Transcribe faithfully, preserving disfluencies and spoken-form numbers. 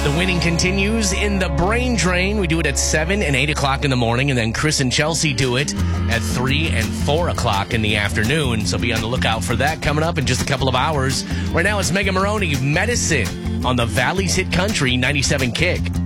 The winning continues in the Brain Drain. We do it at seven and eight o'clock in the morning, and then Chris and Chelsea do it at three and four o'clock in the afternoon. So be on the lookout for that coming up in just a couple of hours. Right now, it's Mega Maroney, Medicine on the Valley's Hit Country ninety-seven Kick.